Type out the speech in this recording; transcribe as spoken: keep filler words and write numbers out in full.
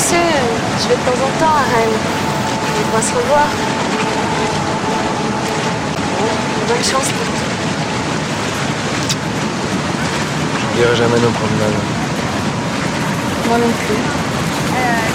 sais, je vais de temps en temps à Rennes. On va se revoir. Bon, bonne chance pour tout. Je dirai jamais nos promenades. Moi non plus.